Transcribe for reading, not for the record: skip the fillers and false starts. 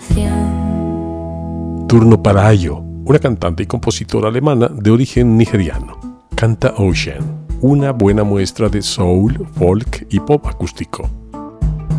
canción. Turno para Ayo, una cantante y compositora alemana de origen nigeriano. Canta Ocean, una buena muestra de soul, folk y pop acústico.